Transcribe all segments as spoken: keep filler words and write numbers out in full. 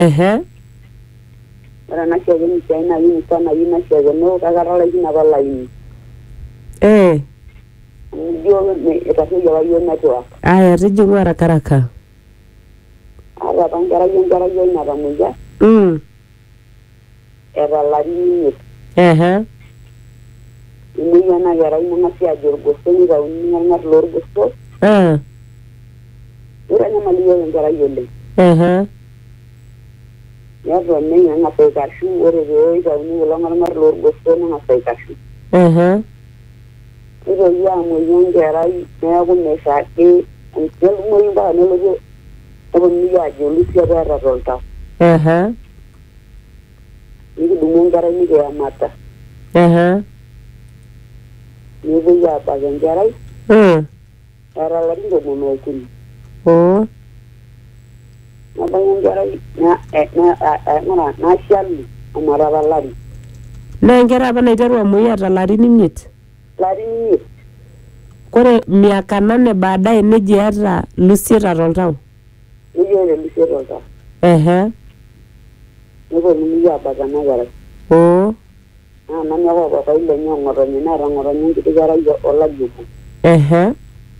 ehe ora na shege ni tena yini sana yina shege no kagara yina bala yini eh ndio ni itakuja wa yona tu aya tijingu haraka haraka ara bangara yongara yona bamuja mm era la yini ehe ni yana gara yina sia jorgo seni ga ni ngar lor gosto ah ora na maliyo yongara yole ehe ya ro ni nga pe kashu ore re ga ni ngar ngar lor gosto na pe kashu ehe iro ya mo yongara na go me sa ke entel mo yimba ne lo to ni ya jo lu sia ra rolta ehe ni du mongara ni ga mata ehe ni bu ya ba ngara mm era la ndo mo no kun oh na ba ngara na na na na shalu amara balari na ngera bana iterwa moyata larini miet lari ni kore miaka nane baadaye neji hata Lusieta toltau ni yo le sia rolta ehe ni ko ni ya ba na gara oh ah na nyago ba ba ile nyongoro ni na rangoro ni ki gara yo ola jubu ehe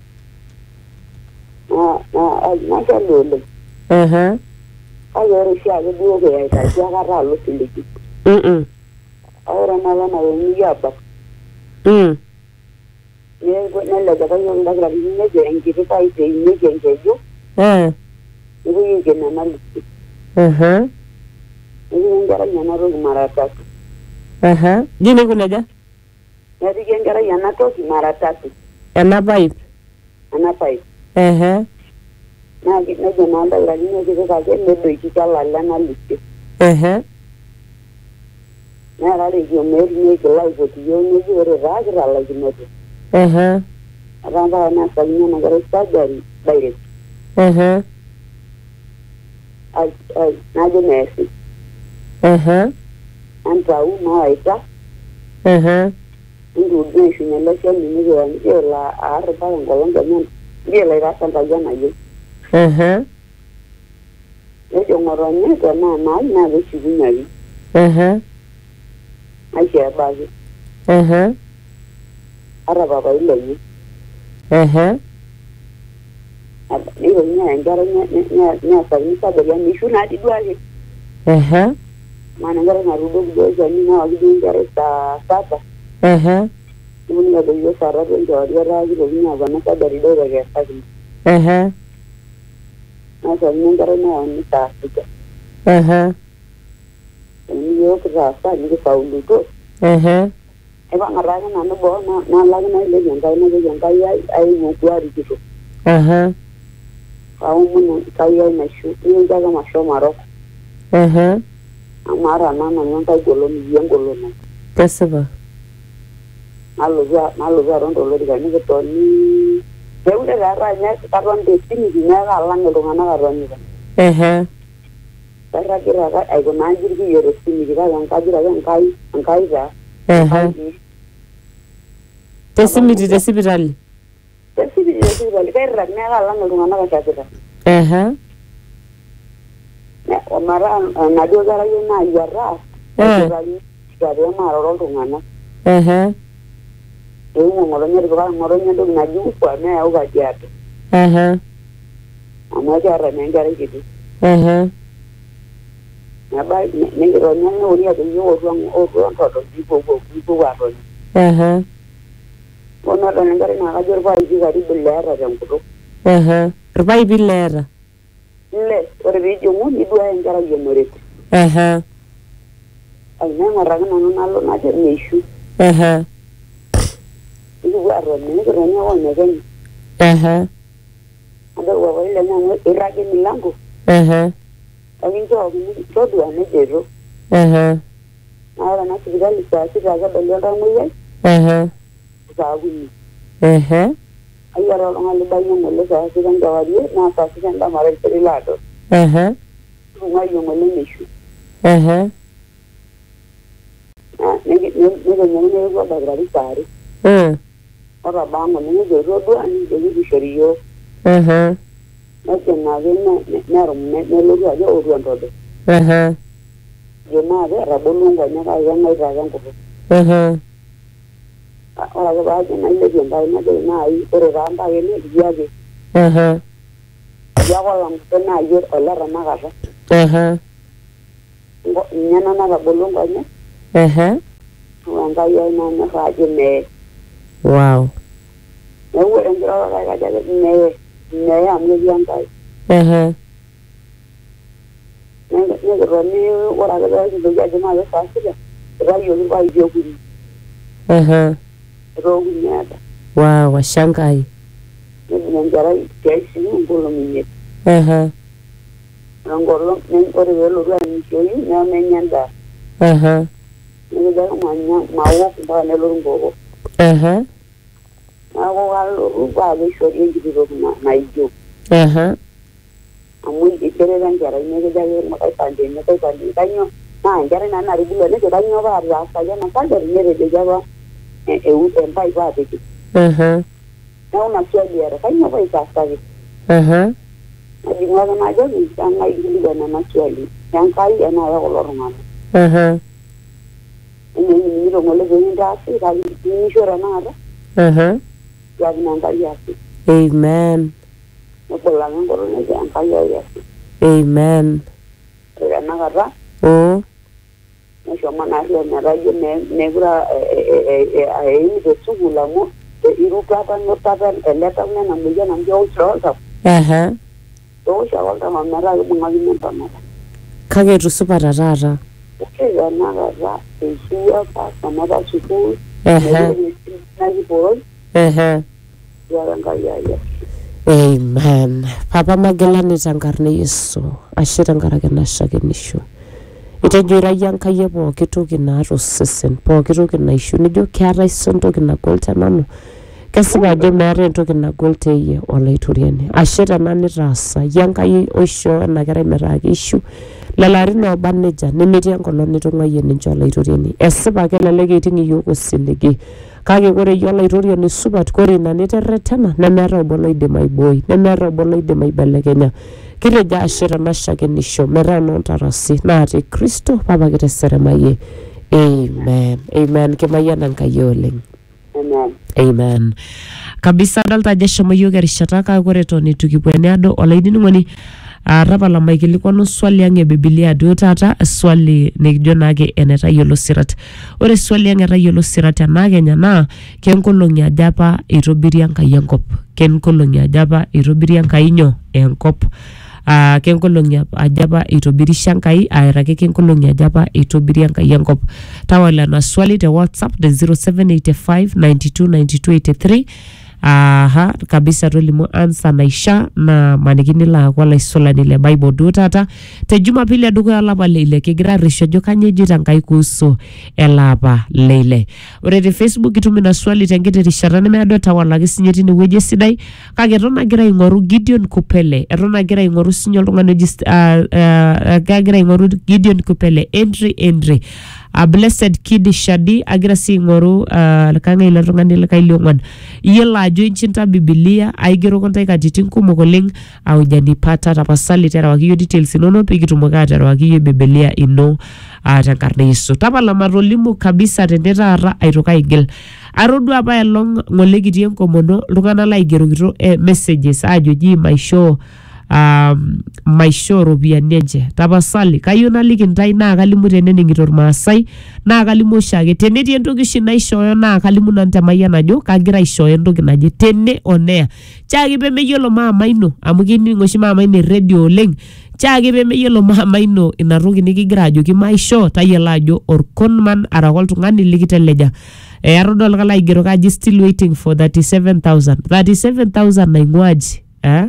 ah ah na shalu le ehe ayoro sia ga duo ga ya ta ya gara lo tiliki mm ahora na la na ni ya ba mm ye go na la ga yo nda ga ni ne je enki ta ite ni je je yo eh ni yi je na mali ehe ni ngara nyana ro marata ehe jini kunaja ya di ngara yana to ki marata ena pipe ana pai ehe na gi na je na la ni ne je ga je ne do ki ta la la na liste ehe na ra ri yo me ni ke la go ti yo ni je re ra ga la ji ne ehe ra ba na sa ni na ga sta dari bayre ehe ai ai na je ne si ehe anta u ma ita ehe ndu de shi ne la shi ni ni ga ni la ar ba ngolo ngani ni la ra san ta jana yo ehe ne jo ngoro ni ga na na na ga shi ni ni ehe ai she ba ji ehe ara ba ba ile ni ehe ni ro ni ngara ni ni ni sa ni sa ga ni shu na di dua ji ehe mana ngara na rudo go ja ni na wa di ngara ta sata ehe ni ga do yo sara do jo ya ra ji ro ni ga na sa dari do ga ya sa ni ehe na sa ni ngara na ni ta sita ehe ni yo ka sa ni ka u lu ko ehe e ba ngara na no bo na na la na ile ni ga na ga ga ya ai mo kwa ri ki ehe au mun ka ya na shu ni ga ga ma sho maro ehe amara na na nyanta golo ni yengolo na kasiba malo ya malo ya rondo lo diga ni to ni de ude ga ra nya ka ron de tini ni na ga lang do ngana ga ron ni ehe ra ki ra ga ai go na jir ki yoro tini ga yang ka jira yang kai ang kai ga ehe tesimiti tesibitali tesi bi tesi bi ga ra nya ga lang do ngana ga ka ehe na o mara na do ga ra yo na ya ra Eh. ga ni ga de ma ro do ngana ehe e mo ngoro nya do ga ngoro nya do na ju kwa na au ga ja ehe ama ja ra na ga ri ki ehe na ba ni ro nya no ri do yo ro o ro to do ji bo bo ji bo wa ro ehe ona do na ga na ga jor ba ji ga ri billa ra jam ko ehe rubai bilera le ore bi jo mo ni do en gara yo more ehe ai na ma ra na no na lo na je me shu ehe ni wa ro ni ro nya wa na ga ni ehe ado wa wa ile na mo ira ke milango ehe ai jo ni to do ane je ro ehe ahora na si ga li sa si ga ga do lo ga mo ye ehe sa gu ni ehe ai ro nga le ba yo mo le sa si ga ga wa ri na sa si ga da ma re tri la do ehe nga yo mo le me shu ehe ah ni ni ni ga ni ni go da ga ri sa ri mm ora ba mo ni go ro do ani de ni sheri yo ehe na ke na ge na na ro me me lo ga yo ro ndo do Aha. Jema be rabulu nganya ka yanga ita yangu. Aha. Ora ke ba jena ile jenda ina de na ai ore ramba yene diage. Aha. Ya ko lang tena yer ola rama ka. Aha. Ngo nyana na rabulu nganya. Aha. Wanga yena na ka jene. Wow. Ewo endro ka ka jale ne ne am ye yanga. Aha. Ne ne roni ora ke ba jenda jema be fasila. Ra yo ni ba yo kuri. Aha. Ro nyada. Wow, washangai. Ne njara kesi ngolo minye. Aha. Ngolo ne ore velo ra ni joyi na menyanda. Aha. Ne da manya mawo ba ne lo ngogo. Aha. Mawo galo ruba be so ye ndi ro na na ijo. Aha. Amu ikere ran jara ne ga ye ma kai pande ne kai pande kanyo na jara na na ribulo ne ga nyo ba ra sa ya na ka de ne de jaba e e u en pai ba de. Aha. Na una swali era kanyo ba isa sa ge. Aha. Adi ngwa na jo ni tanga ndi ga na na swali. Yang kai ana ya ko lo ngana. Aha. Ini ni ro ngole ge nda si ga ni shora na ra. Aha. Ya na ga ya si. Amen. No ko la ngoro ne ga ka ya ya si. Amen. Ra na ga ra. Oh. No sho mana le na ra yo ne negra e e e e ni de sugula mo e iru ka ta no ta ta ele ta na na mi ya na yo so so. Aha. To sha wa ta ma ra mo ngali ne ta na. Kage tusupata tata. Ke ga na ga ra e shi ya pa sama ba su ku. Aha. Na ji por Aha. ya ga ga ya ya. Amen. Papa Magelani tangarne Yesu. Ashira ngarage nashagenisho. Itajira yanka yebo kitoki na rosesen. Po kitoki na ishu. Nijo kiara isonto kina golte nano. Kasiba de mere ntoki na golte ye ola ituriani. Ashira nani rasa. Yanka yi oisho na gara merage ishu. Lalari no baneja. Nimiti yankolo nitonga ye ninjo ola ituriani. Esiba ke lalege itingi yoko siligi. Kage kore yola irorio ni subat kore na niteretena nemera obolo ide maiboi nemera obolo ide maibelekenya kire ja ashira nashake nisho mera nontarasi na ati Kristo papa kite seremaye. Amen. Amen. Kemaya nankayoleng. Amen. Amen. Kabisa dalta jesho mayo gerishata kore toni tukipwene ado olaidini ngoni arapa la maikilikuano swali yange Biblia dio tata swali nikijo nake eneta yolo sirat. Ore swali yange eta yolo sirat ya nage nyana kenkolongi ajapa itobiri Enkai enkop. Kenkolongi ajapa itobiri Enkai inyo enkop. Uh, kenkolongi ajapa itobirisha Enkai airake kenkolongi ajapa itobiri Enkai enkop. Tawala na swali te WhatsApp de zero seven eight five nine two nine two eight three. Aha, kabisa rolimo ansa naisha na manikini la wala isola nile Bible duotata. Te Jumapili ya duko ya lapa leile kigira risho joka njita Enkai kuhusu elapa leile. Urete Facebook itumina swali tengete risharane meado tawala kisinyeti ni weje sidai. Kage rona gira ingoru Gideon Kupele. Rona gira ingoru sinyol tungane jist uh, uh, kagira ingoru Gideon Kupele. Entry entry. A blessed kid Shadi agira si ngoru uh, kanga ila tungani ila kailiongan yela ajo inchinta Biblia aigero konta ikatitin kumokoleng au janipata tapasali tera wakiyo details inono pikitumuka tera wakiyo Biblia ino uh, tankarne Yesu tapala marolimu kabisa tendeta ara aitoka igil arodu apa elong ngolekiti enkomono lungana la igero kito eh, messages ajo ji maisho um, maisho ropiani enche tapasali kayieu naliki ntai naa kalimu tenening'ito irmaasai naa kalimu oshiake tenetii entoki oshi naishooyo naa kalimu nanu temayian ajo kagira aishooyo entoki naje tene onea chaake pemeyiolo maama ino amu kining oshi maama ino radio oleng chaake pemeyiolo maama ino ina toki nikigira ajoki maisho tayiolo ajo orkonman araka oltung'ani likiteleja. E atodol kala igero kaji still waiting for thirty-seven thousand thirty-seven thousand naing'uaji eh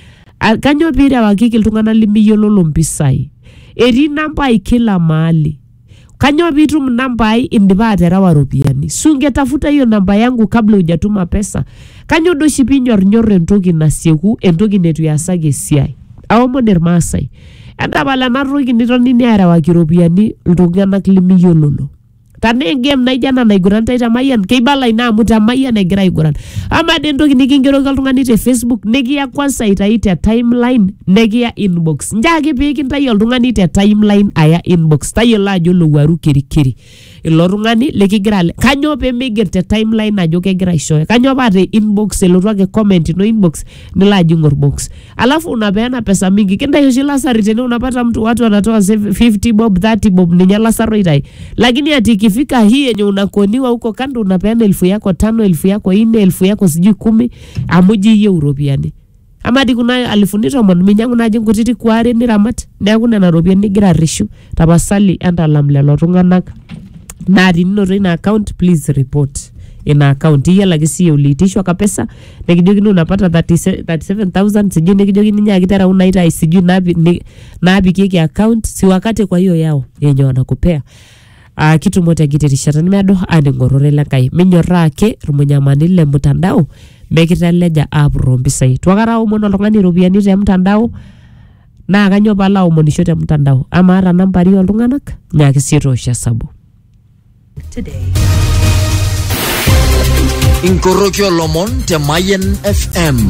kanyo pira wakiki iltung'ana limiyiololo mpisai eri nambai kila mahali kanyo pitum nambai indipa aterawa ropiani sungetafuta hiyo namba yangu kabla hujatuma pesa kanyo doshi pinyor nyor entoki nasieku entoki netu yasage esiai aomon irmaasai endapala enatoki nitoni neerewaki ropiani iltung'anak limiyiololo tane game na ijana na iguran taita mayan keibala ina amuta mayan egira iguran ama dentoki nikingeroki oltung'ani te Facebook nikiya kwanza itaite timeline nekiya inbox njaki pee kintai oltung'ani te timeline aya inbox tayiolo ajo lowaru kirikiri ilo tung'ani likigira kanyo pee meiger te timeline ajo kegira aishoyo kanyo pa te inbox elotu ake comment no inbox nilo ajing orbox alafu unapeana pesa mingi kintai oshi lasari tene unapata mtu watu wanatoa fifty bob thirty bob ni nyala saro itai lakini ati ikifika hii yenye unakoniwa huko kando unapeana elfu yako tano elfu yako nne elfu yako sijui kumi amuji hiyo uropiani ama di kuna alifunito mon minyangu naje nkutiti kware ni ramat neeku nena ropiani gira rishu tapasali entalam lelo tung'anak na rininoto ina account please report ina account hiyo lakisi uliitishwa kapesa nikijoki unapata thirty-seven thousand sijui nikijoki ninya kitara unaita sijui napi napi kiki account si wakati kwa hiyo yao yenye wanakupea uh, kitu moja gitirishata nimeado aningorore langai minyorake rumunyamanile mtandao mekitaleja apro mpisai twakara umono oltung'ani ropiani te mtandao na kanyo pala umonisho te mtandao ama ara nambari oltung'anak nyakisitosha sabu today. Inkorokyo Lomon te Mayen F M.